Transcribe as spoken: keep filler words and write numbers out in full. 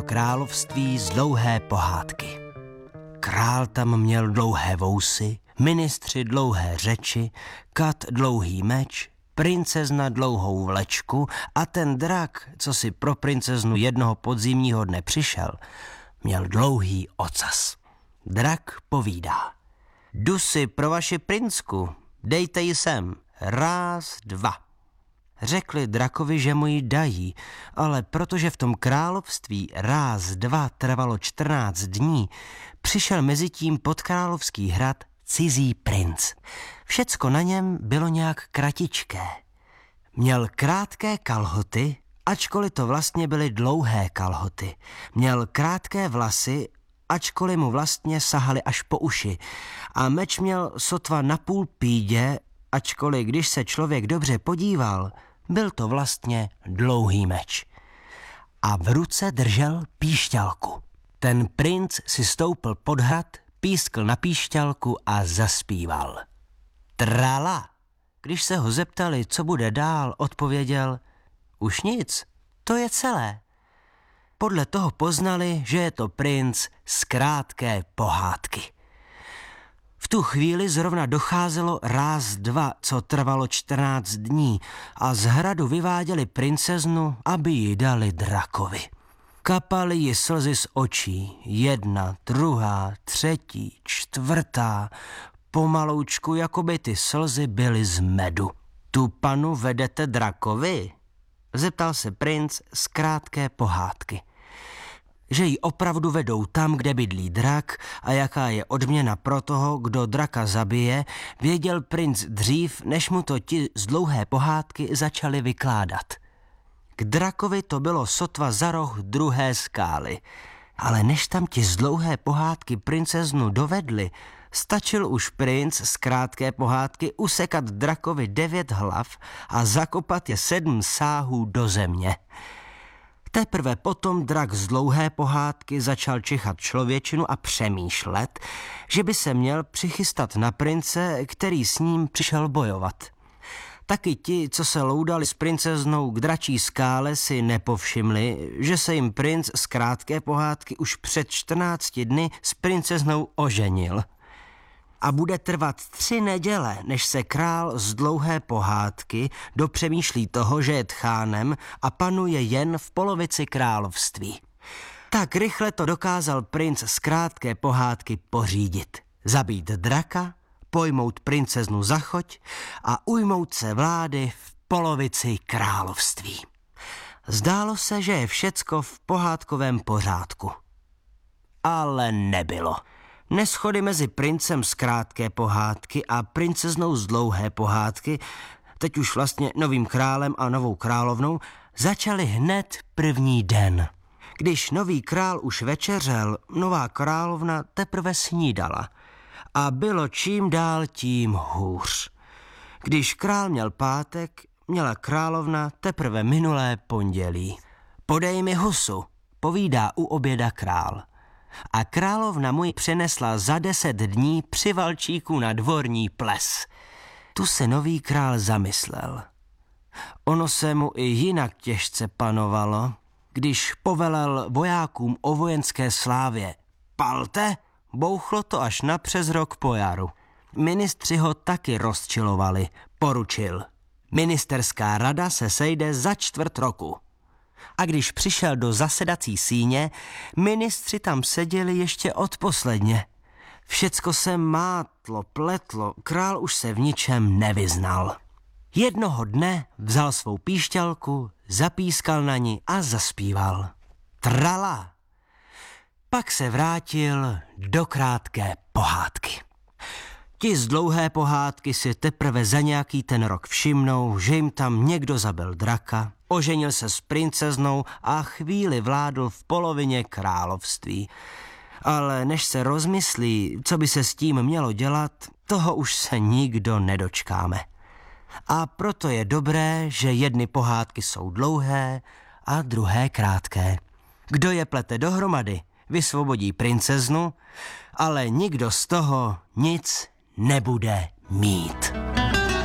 království z dlouhé pohádky. Král tam měl dlouhé vousy, ministři dlouhé řeči, kat dlouhý meč, princezna dlouhou vlečku a ten drak, co si pro princeznu jednoho podzimního dne přišel, měl dlouhý ocas. Drak povídá: jdu si pro vaši princku, dejte ji sem, ráz, dva. Řekli drakovi, že mu ji dají, ale protože v tom království ráz dva trvalo čtrnáct dní, přišel mezitím pod královský hrad cizí princ. Všecko na něm bylo nějak kratičké. Měl krátké kalhoty, ačkoliv to vlastně byly dlouhé kalhoty. Měl krátké vlasy, ačkoliv mu vlastně sahaly až po uši. A meč měl sotva napůl pídě, ačkoliv když se člověk dobře podíval, byl to vlastně dlouhý meč. A v ruce držel píšťalku. Ten princ si stoupl pod hrad, pískl na píšťalku a zaspíval. Trala. Když se ho zeptali, co bude dál, odpověděl: už nic, to je celé. Podle toho poznali, že je to princ z krátké pohádky. V tu chvíli zrovna docházelo ráz dva, co trvalo čtrnáct dní, a z hradu vyváděli princeznu, aby ji dali drakovi. Kapaly ji slzy z očí, jedna, druhá, třetí, čtvrtá, pomaloučku, jako by ty slzy byly z medu. Tu panu vedete drakovi? Zeptal se princ z krátké pohádky. Že ji opravdu vedou tam, kde bydlí drak a jaká je odměna pro toho, kdo draka zabije, věděl princ dřív, než mu to ti z dlouhé pohádky začali vykládat. K drakovi to bylo sotva za roh druhé skály, ale než tam ti z dlouhé pohádky princeznu dovedli, stačil už princ z krátké pohádky usekat drakovi devět hlav a zakopat je sedm sáhů do země. Teprve potom drak z dlouhé pohádky začal čichat člověčinu a přemýšlet, že by se měl přichystat na prince, který s ním přišel bojovat. Taky ti, co se loudali s princeznou k dračí skále, si nepovšimli, že se jim princ z krátké pohádky už před čtrnácti dny s princeznou oženil. A bude trvat tři neděle, než se král z dlouhé pohádky dopřemýšlí toho, že je tchánem a panuje jen v polovici království. Tak rychle to dokázal princ z krátké pohádky pořídit. Zabít draka, pojmout princeznu za choť a ujmout se vlády v polovici království. Zdálo se, že je všecko v pohádkovém pořádku. Ale nebylo. Neschody mezi princem z krátké pohádky a princeznou z dlouhé pohádky, teď už vlastně novým králem a novou královnou, začaly hned první den. Když nový král už večeřel, nová královna teprve snídala. A bylo čím dál tím hůř. Když král měl pátek, měla královna teprve minulé pondělí. Podej mi husu, povídá u oběda král. A královna mu ji přenesla za deset dní při valčíku na dvorní ples. Tu se nový král zamyslel. Ono se mu i jinak těžce panovalo, když povelel vojákům o vojenské slávě. Palte, bouchlo to až na přes rok po jaru. Ministři ho taky rozčilovali, poručil. Ministerská rada se sejde za čtvrt roku. A když přišel do zasedací síně, ministři tam seděli ještě odposledně. Všecko se mátlo, pletlo, král už se v ničem nevyznal. Jednoho dne vzal svou píšťalku, zapískal na ní a zaspíval. Trala! Pak se vrátil do krátké pohádky. Ti z dlouhé pohádky si teprve za nějaký ten rok všimnou, že jim tam někdo zabil draka, oženil se s princeznou a chvíli vládl v polovině království. Ale než se rozmyslí, co by se s tím mělo dělat, toho už se nikdo nedočkáme. A proto je dobré, že jedny pohádky jsou dlouhé a druhé krátké. Kdo je plete dohromady, vysvobodí princeznu, ale nikdo z toho nic nebude mít.